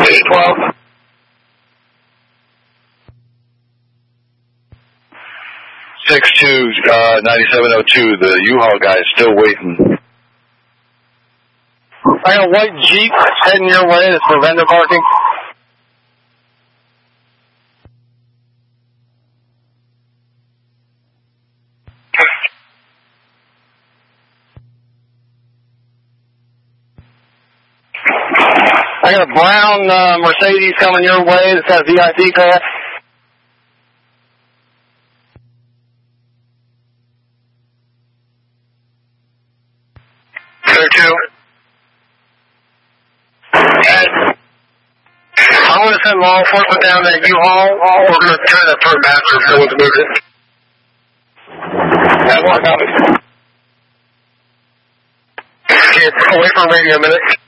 12. 9702, the U-Haul guy is still waiting. I got a white Jeep heading your way. It's for vendor parking. I got a brown Mercedes coming your way that's got a VIP class. I'm going to send law enforcement down that U-Haul. We're going to turn that turn back so no one's moving it. That one, copy. Okay, away from radio a minute.